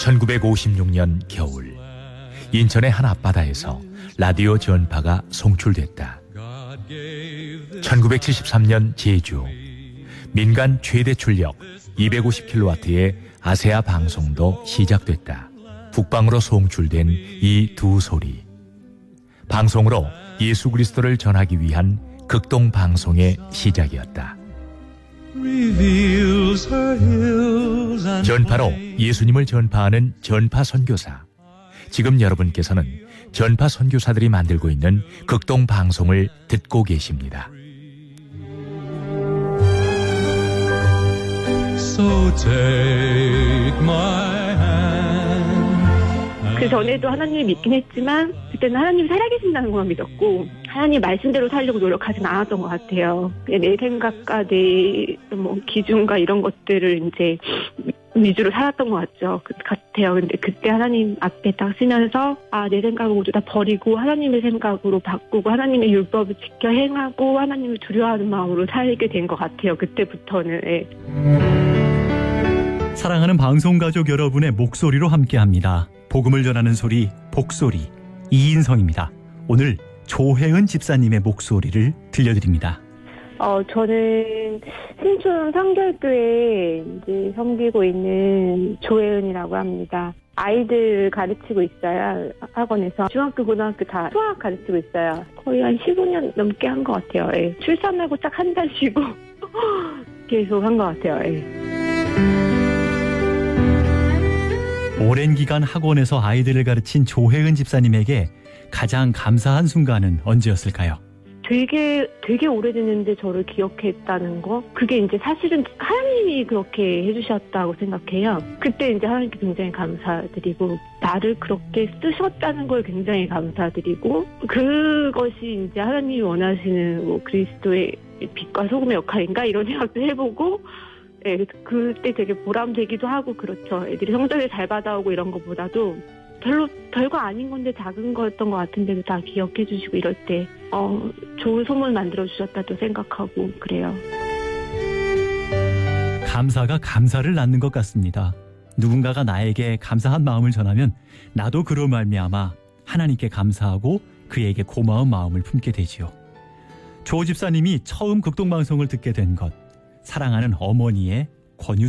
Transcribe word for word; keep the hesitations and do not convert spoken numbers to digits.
천구백오십육 년 겨울, 인천의 한 앞바다에서 라디오 전파가 송출됐다. 천구백칠십삼 년 제주, 민간 최대 출력 이백오십 킬로와트의 아세아 방송도 시작됐다. 북방으로 송출된 이 두 소리, 방송으로 예수 그리스도를 전하기 위한 극동 방송의 시작이었다. 전파로 예수님을 전파하는 전파 선교사. 지금 여러분께서는 전파 선교사들이 만들고 있는 극동 방송을 듣고 계십니다. So take my hand. 그 전에도 하나님을 믿긴 했지만 그때는 하나님이 살아계신다는 것만 믿었고 하나님 말씀대로 살려고 노력하진 않았던 것 같아요. 그냥 내 생각과 내 뭐 기준과 이런 것들을 이제 위주로 살았던 것 같죠. 그 같아요. 근데 그때 하나님 앞에 딱 서면서 아, 내 생각을 모두 다 버리고 하나님의 생각으로 바꾸고 하나님의 율법을 지켜 행하고 하나님을 두려워하는 마음으로 살게 된 것 같아요. 그때부터는. 예. 사랑하는 방송가족 여러분의 목소리로 함께합니다. 복음을 전하는 소리, 복소리, 이인성입니다. 오늘 조혜은 집사님의 목소리를 들려드립니다. 어, 저는 신촌 성결교회에 이제 섬기고 있는 조혜은이라고 합니다. 아이들 가르치고 있어요. 학원에서. 중학교, 고등학교 다 수학 가르치고 있어요. 거의 한 십오 년 넘게 한 것 같아요. 예. 출산하고 딱 한 달 쉬고 계속 한 것 같아요. 예. 오랜 기간 학원에서 아이들을 가르친 조혜은 집사님에게 가장 감사한 순간은 언제였을까요? 되게 되게 오래됐는데 저를 기억했다는 거, 그게 이제 사실은 하나님이 그렇게 해주셨다고 생각해요. 그때 이제 하나님께 굉장히 감사드리고 나를 그렇게 쓰셨다는 걸 굉장히 감사드리고, 그것이 이제 하나님이 원하시는 뭐 그리스도의 빛과 소금의 역할인가 이런 생각도 해보고, 예, 그때 되게 보람되기도 하고 그렇죠. 애들이 성적을 잘 받아오고 이런 것보다도 별로 별거 아닌 건데 작은 거였던 것 같은데도 다 기억해 주시고 이럴 때 어, 좋은 소문 만들어 주셨다도 생각하고 그래요. 감사가 감사를 낳는 것 같습니다. 누군가가 나에게 감사한 마음을 전하면 나도 그로 말미암아 하나님께 감사하고 그에게 고마운 마음을 품게 되지요. 조 집사님이 처음 극동방송을 듣게 된 것, 사랑하는 어머니의 권유